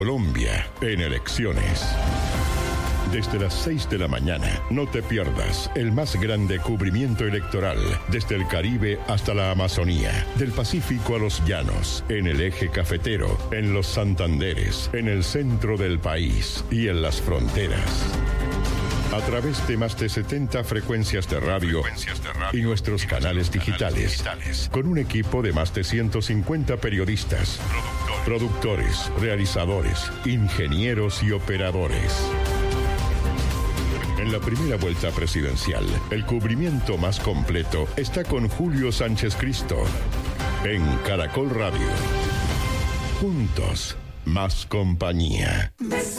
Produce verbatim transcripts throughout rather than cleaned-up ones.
Colombia en elecciones. Desde las seis de la mañana, no te pierdas el más grande cubrimiento electoral, desde el Caribe hasta la Amazonía, del Pacífico a los llanos, en el eje cafetero, en los Santanderes, en el centro del país y en las fronteras. A través de más de setenta frecuencias de radio, frecuencias de radio y nuestros y canales, nuestros digitales, canales digitales, con un equipo de más de ciento cincuenta periodistas, productores, productores realizadores, ingenieros y operadores. En la primera vuelta presidencial, el cubrimiento más completo está con Julio Sánchez Cristo en Caracol Radio. Juntos, más compañía.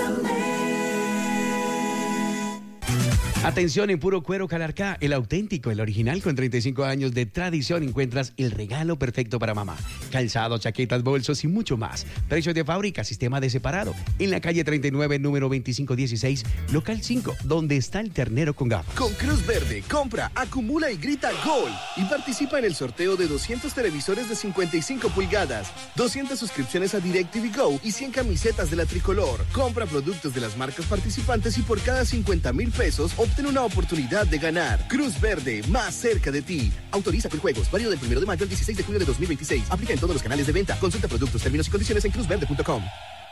Atención, en Puro Cuero Calarcá, el auténtico, el original con treinta y cinco años de tradición, encuentras el regalo perfecto para mamá. Calzado, chaquetas, bolsos y mucho más. Precios de fábrica, sistema de separado. En la calle treinta y nueve, número veinticinco dieciséis, local cinco, donde está el ternero con gafas. Con Cruz Verde, compra, acumula y grita ¡Gol! Y participa en el sorteo de doscientos televisores de cincuenta y cinco pulgadas, doscientas suscripciones a DirecTV Go y cien camisetas de la tricolor. Compra productos de las marcas participantes y por cada cincuenta mil pesos obtén una oportunidad de ganar. Cruz Verde, más cerca de ti. Autoriza con juegos, válido del primero de mayo al dieciséis de julio de dos mil veintiséis. Aplica en todos los canales de venta. Consulta productos, términos y condiciones en cruz verde punto com.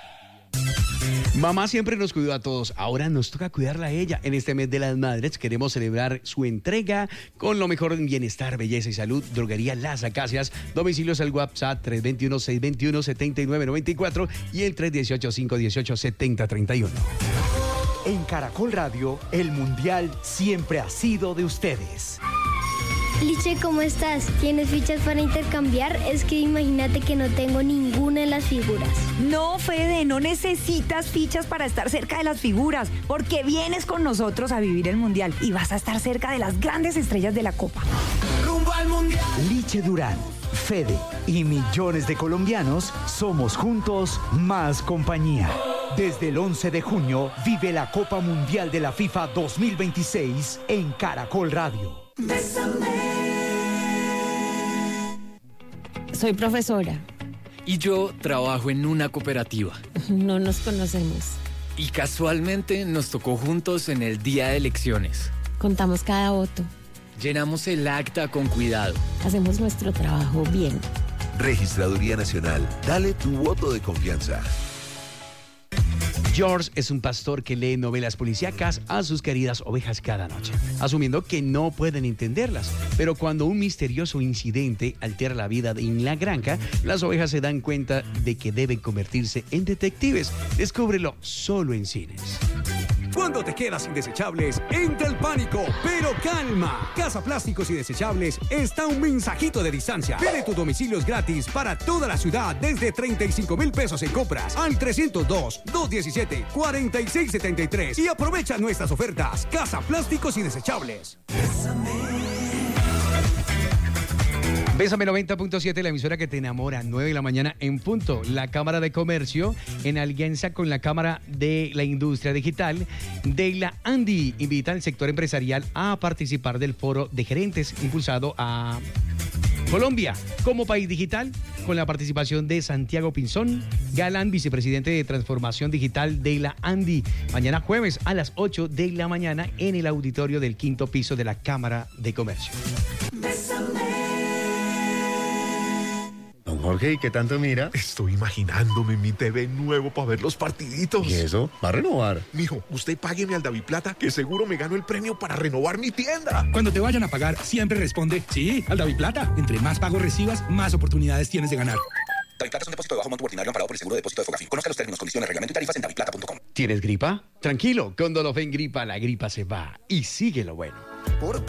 Mamá siempre nos cuidó a todos, ahora nos toca cuidarla a ella. En este mes de las madres queremos celebrar su entrega con lo mejor en bienestar, belleza y salud. Droguería Las Acacias, domicilios al WhatsApp tres dos uno, seis dos uno, siete nueve nueve cuatro y el tres uno ocho, cinco uno ocho, siete cero tres uno. En Caracol Radio, el Mundial siempre ha sido de ustedes. Liche, ¿cómo estás? ¿Tienes fichas para intercambiar? Es que imagínate que no tengo ninguna de las figuras. No, Fede, no necesitas fichas para estar cerca de las figuras, porque vienes con nosotros a vivir el Mundial y vas a estar cerca de las grandes estrellas de la Copa. ¡Rumbo al Mundial! Liche Durán, Fede y millones de colombianos somos juntos más compañía. Desde el once de junio vive la Copa Mundial de la FIFA dos mil veintiséis en Caracol Radio. Soy profesora. Y yo trabajo en una cooperativa. No nos conocemos. Y casualmente nos tocó juntos en el día de elecciones. Contamos cada voto. Llenamos el acta con cuidado. Hacemos nuestro trabajo bien. Registraduría Nacional. Dale tu voto de confianza. George es un pastor que lee novelas policíacas a sus queridas ovejas cada noche, asumiendo que no pueden entenderlas. Pero cuando un misterioso incidente altera la vida en la granja, las ovejas se dan cuenta de que deben convertirse en detectives. Descúbrelo solo en cines. Cuando te quedas sin desechables, entra el pánico, pero calma. Casa Plásticos y Desechables está a un mensajito de distancia. Pide tus domicilios gratis para toda la ciudad desde treinta y cinco mil pesos en compras al trescientos dos, doscientos diecisiete, cuarenta y seis setenta y tres y aprovecha nuestras ofertas. Casa Plásticos y Desechables. Bésame noventa punto siete, la emisora que te enamora, nueve de la mañana en punto. La Cámara de Comercio, en alianza con la Cámara de la Industria Digital de la ANDI, invita al sector empresarial a participar del foro de gerentes impulsado a Colombia como país digital, con la participación de Santiago Pinzón Galán, vicepresidente de Transformación Digital de la ANDI, mañana jueves a las ocho de la mañana en el auditorio del quinto piso de la Cámara de Comercio. Don Jorge, ¿y qué tanto mira? Estoy imaginándome mi T V nuevo para ver los partiditos. ¿Y eso? ¿Va a renovar? Mijo, usted págueme al Daviplata, que seguro me gano el premio para renovar mi tienda. Cuando te vayan a pagar, siempre responde, sí, al Daviplata. Entre más pagos recibas, más oportunidades tienes de ganar. Daviplata es un depósito de bajo monto ordinario amparado por el seguro de depósito de Fogafín. Conozca los términos, condiciones, reglamento y tarifas en daviplata punto com. ¿Tienes gripa? Tranquilo, con Dolofen Gripa la gripa se va y sigue lo bueno. Por